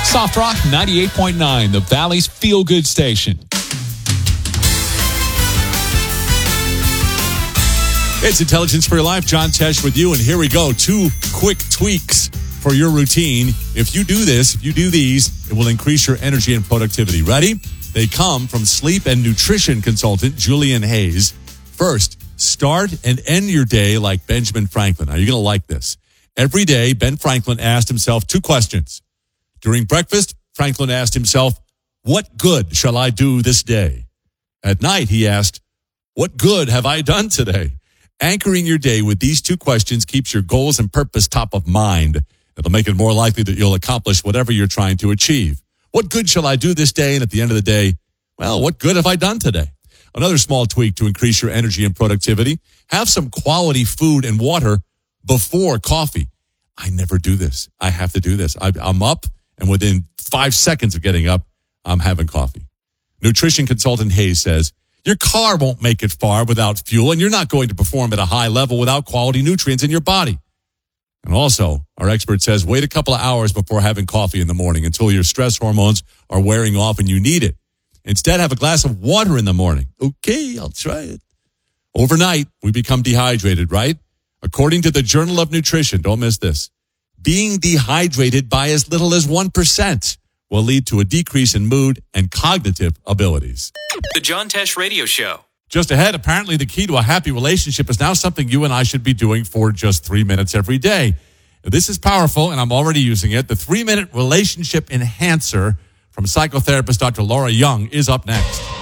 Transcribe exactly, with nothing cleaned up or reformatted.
Soft Rock ninety-eight point nine, the Valley's feel-good station. It's Intelligence for Your Life. John Tesh with you, and here we go. Two quick tweaks for your routine. If you do this, if you do these, it will increase your energy and productivity. Ready? They come from sleep and nutrition consultant Julian Hayes. First, start and end your day like Benjamin Franklin. Now, you're going to like this. Every day, Ben Franklin asked himself two questions. During breakfast, Franklin asked himself, what good shall I do this day? At night, he asked, what good have I done today? Anchoring your day with these two questions keeps your goals and purpose top of mind. It'll make it more likely that you'll accomplish whatever you're trying to achieve. What good shall I do this day? And at the end of the day, well, what good have I done today? Another small tweak to increase your energy and productivity. Have some quality food and water before coffee. I never do this. I have to do this. I, I'm up, and within five seconds of getting up, I'm having coffee. Nutrition consultant Hayes says, your car won't make it far without fuel, and you're not going to perform at a high level without quality nutrients in your body. And also, our expert says, wait a couple of hours before having coffee in the morning until your stress hormones are wearing off and you need it. Instead, have a glass of water in the morning. Okay, I'll try it. Overnight, we become dehydrated, right? According to the Journal of Nutrition, don't miss this, being dehydrated by as little as one percent will lead to a decrease in mood and cognitive abilities. The John Tesh Radio Show. Just ahead, apparently the key to a happy relationship is now something you and I should be doing for just three minutes every day. This is powerful, and I'm already using it. The three-minute relationship enhancer from psychotherapist Doctor Laura Young is up next.